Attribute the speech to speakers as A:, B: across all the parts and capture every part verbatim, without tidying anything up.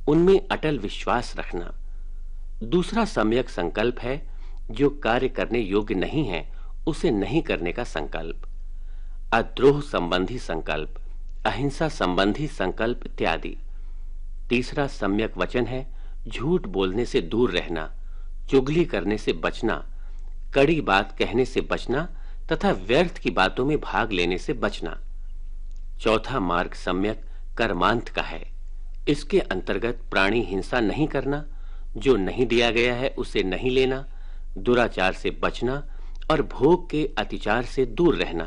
A: उनमें अटल विश्वास रखना। दूसरा सम्यक संकल्प है जो कार्य करने योग्य नहीं है उसे नहीं करने का संकल्प। अद्रोह संबंधी संकल्प, अहिंसा संबंधी संकल्प इत्यादि। तीसरा सम्यक वचन है झूठ बोलने से दूर रहना, चुगली करने से बचना, कड़ी बात कहने से बचना तथा व्यर्थ की बातों में भाग लेने से बचना। चौथा मार्ग सम्यक कर्मांत का है। इसके अंतर्गत प्राणी हिंसा नहीं करना, जो नहीं दिया गया है उसे नहीं लेना, दुराचार से बचना और भोग के अतिचार से दूर रहना।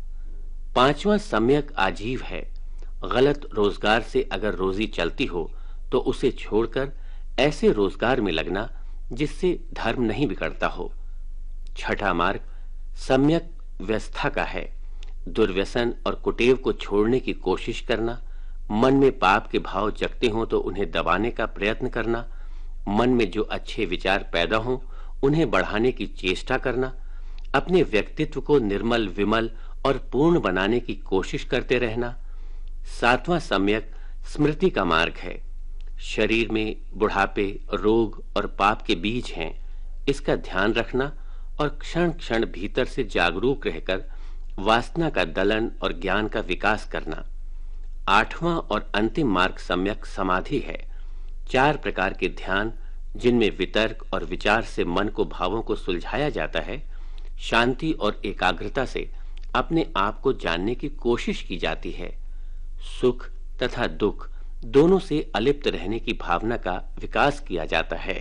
A: पांचवा सम्यक आजीव है। गलत रोजगार से अगर रोजी चलती हो तो उसे छोड़कर ऐसे रोजगार में लगना जिससे धर्म नहीं बिगड़ता हो। छठा मार्ग सम्यक व्यवस्था का है। दुर्व्यसन और कुटेव को छोड़ने की कोशिश करना, मन में पाप के भाव जगते हों तो उन्हें दबाने का प्रयत्न करना, मन में जो अच्छे विचार पैदा हों उन्हें बढ़ाने की चेष्टा करना, अपने व्यक्तित्व को निर्मल विमल और पूर्ण बनाने की कोशिश करते रहना। सातवां सम्यक स्मृति का मार्ग है। शरीर में बुढ़ापे, रोग और पाप के बीज हैं, इसका ध्यान रखना और क्षण क्षण भीतर से जागरूक रहकर वासना का दलन और ज्ञान का विकास करना। आठवां और अंतिम मार्ग सम्यक समाधि है। चार प्रकार के ध्यान जिनमें वितर्क और विचार से मन को भावों को सुलझाया जाता है, शांति और एकाग्रता से अपने आप को जानने की कोशिश की जाती है, सुख तथा दुख दोनों से अलिप्त रहने की भावना का विकास किया जाता है।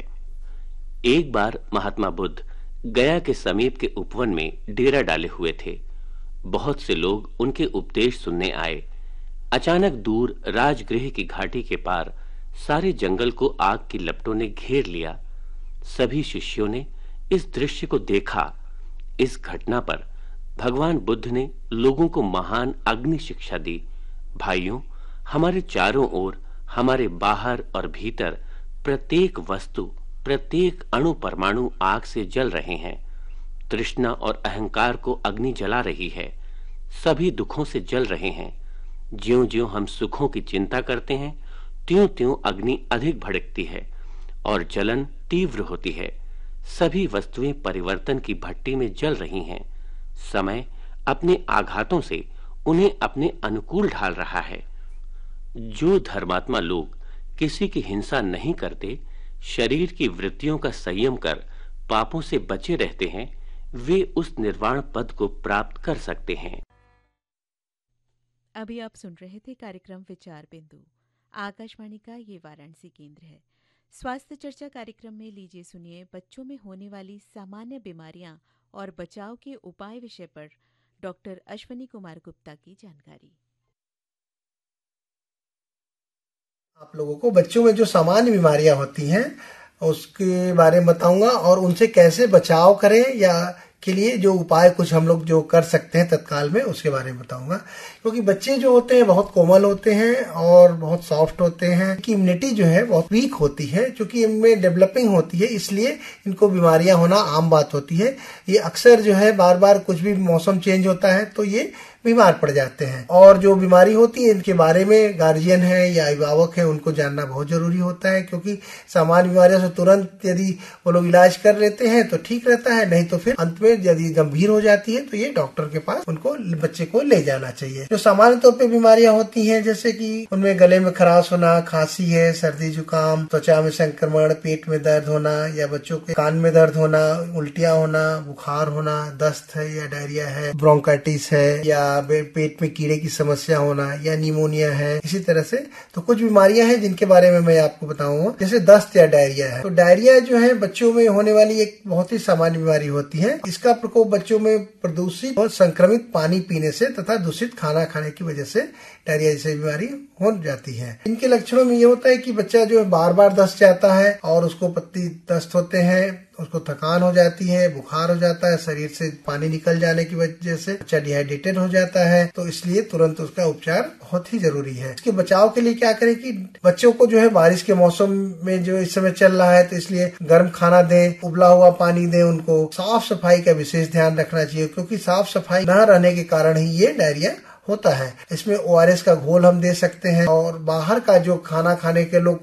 A: एक बार महात्मा बुद्ध गया के समीप के उपवन में डेरा डाले हुए थे। बहुत से लोग उनके उपदेश सुनने आए। अचानक दूर राजगृह की घाटी के पार सारे जंगल को आग की लपटों ने घेर लिया। सभी शिष्यों ने इस दृश्य को देखा। इस घटना पर भगवान बुद्ध ने लोगों को महान अग्नि शिक्षा दी। भाइयों, हमारे चारों ओर, हमारे बाहर और भीतर प्रत्येक वस्तु, प्रत्येक अणु परमाणु आग से जल रहे हैं। तृष्णा और अहंकार को अग्नि जला रही है। सभी दुखों से जल रहे हैं। ज्यों-ज्यों हम सुखों की चिंता करते हैं, त्यों-त्यों अग्नि अधिक भड़कती है और जलन तीव्र होती है। सभी वस्तुएं परिवर्तन की भट्टी में जल रही हैं। समय अपने आघातों से उन्हें अपने अनुकूल ढाल रहा है। जो धर्मात्मा लोग किसी की हिंसा नहीं करते, शरीर की वृत्तियों का संयम कर पापों से बचे रहते हैं, वे उस निर्वाण पद को प्राप्त कर सकते हैं।
B: अभी आप सुन रहे थे कार्यक्रम विचार बिंदु। आकाशवाणी का ये वाराणसी केंद्र है। स्वास्थ्य चर्चा कार्यक्रम में लीजिए सुनिए बच्चों में होने वाली सामान्य बीमारियां और बचाव के उपाय विषय पर डॉक्टर अश्वनी कुमार गुप्ता की जानकारी।
C: आप लोगों को बच्चों में जो सामान्य बीमारियां होती हैं उसके बारे में बताऊंगा और उनसे कैसे बचाव करें या के लिए जो उपाय कुछ हम लोग जो कर सकते हैं तत्काल में उसके बारे में बताऊंगा। क्योंकि बच्चे जो होते हैं बहुत कोमल होते हैं और बहुत सॉफ्ट होते हैं कि इम्यूनिटी जो है बहुत वीक होती है, क्योंकि इनमें डेवलपिंग होती है, इसलिए इनको बीमारियां होना आम बात होती है। ये अक्सर जो है बार बार कुछ भी मौसम चेंज होता है तो ये बीमार पड़ जाते हैं। और जो बीमारी होती है इनके बारे में गार्जियन है या अभिभावक है उनको जानना बहुत जरूरी होता है, क्योंकि सामान्य बीमारियों से तुरंत यदि वो लोग इलाज कर लेते हैं तो ठीक रहता है, नहीं तो फिर अंत में यदि गंभीर हो जाती है तो ये डॉक्टर के पास उनको बच्चे को ले जाना चाहिए। जो सामान्य तौर पे बीमारियां होती हैं जैसे कि उनमें गले में खराश होना, खांसी है, सर्दी जुकाम, त्वचा में संक्रमण, पेट में दर्द होना या बच्चों के कान में दर्द होना, उल्टियां होना, बुखार होना, दस्त है या डायरिया है, ब्रोंकाइटिस है या पेट में कीड़े की समस्या होना या निमोनिया है। इसी तरह से तो कुछ बीमारियां हैं जिनके बारे में मैं आपको बताऊंगा, जैसे दस्त या डायरिया है। तो डायरिया जो है बच्चों में होने वाली एक बहुत ही सामान्य बीमारी होती है। इसका प्रकोप बच्चों में प्रदूषित और संक्रमित पानी पीने से तथा दूषित खाना खाने की वजह से डायरिया जैसी बीमारी हो जाती है। इनके लक्षणों में ये होता है कि बच्चा जो है बार बार दस्त जाता है और उसको पत्ती दस्त होते हैं, उसको थकान हो जाती है, बुखार हो जाता है, शरीर से पानी निकल जाने की वजह से बच्चा डिहाइड्रेटेड हो जाता है। तो इसलिए तुरंत उसका उपचार बहुत ही जरूरी है। इसके बचाव के लिए क्या करें कि बच्चों को जो है बारिश के मौसम में जो इस समय चल रहा है तो इसलिए गर्म खाना दें, उबला हुआ पानी दें, उनको साफ सफाई का विशेष ध्यान रखना चाहिए, क्योंकि साफ सफाई न रहने के कारण ही ये डायरिया होता है। इसमें ओ आर एस का घोल हम दे सकते हैं और बाहर का जो खाना खाने के लोग